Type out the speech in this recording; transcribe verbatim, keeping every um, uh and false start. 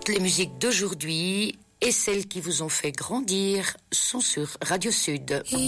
Toutes les musiques d'aujourd'hui et celles qui vous ont fait grandir sont sur Radio Sud.